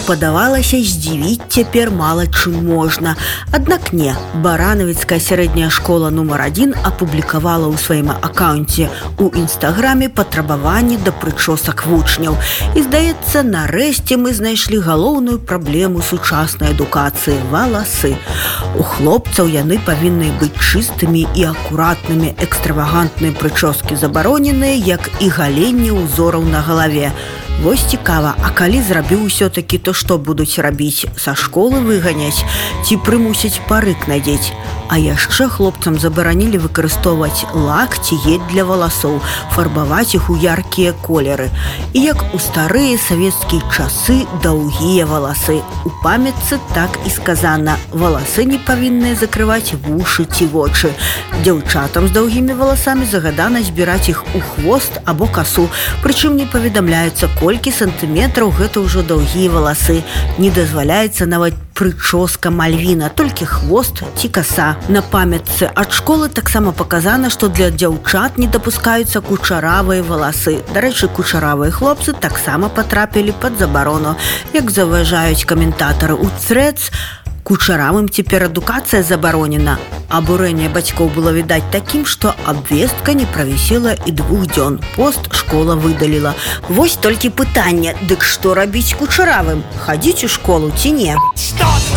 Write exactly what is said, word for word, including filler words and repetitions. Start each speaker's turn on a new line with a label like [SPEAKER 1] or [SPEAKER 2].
[SPEAKER 1] Падавалася, здзівіць цяпер мала чым можна. Аднак не. Баранавіцкая сярэдняя школа нумар адзін апублікавала ў сваім акаунце у інстаграме патрабаванні да прычосак вучняў. І, здаецца, нарэшце мы знайшлі галоўную праблему сучаснай адукацыі – валасы. У хлопцаў яны павінны быць чыстымі і акуратнымі. Экстравагантныя прычоскі забароненыя, як і галенне ўзораў на галаве. Вось цікава, а калі зрабіў усё-такі, то што будуць рабіць? Са школы выганяць? Ці прымусяць парык надзець? А яшчэ хлопцам забаранілі выкарыстоўваць лак ці гель для валасоў, фарбаваць іх у яркія колеры. І як у старыя савецкія часы даўгія валасы. У памятцы так і сказана: валасы не павінныя закрываць вушы ці вочы. Дзяўчатам з даўгімі валасамі загадана збіраць іх у хвост або касу, прычым не паведамляецца, колькі сантыметраў гэта ўжо даўгія валасы. Не дазваляецца нават прычоска мальвіна, толькі хвост ці каса. На памятцы ад школы таксама паказана, што для дзяўчат не дапускаюцца кучаравыя валасы. Дарэчы, кучаравыя хлопцы таксама патрапілі пад забарону. Як заўважаюць каментатары ў Threads, кучаравым цяпер адукацыя забаронена. Абурэнне бацькоў было відаць такім, што абвестка не правісела і двух дзён. Пост школа выдаліла. Вось толькі пытанне: дык што рабіць кучаравым? Хадзіць у школу ці не?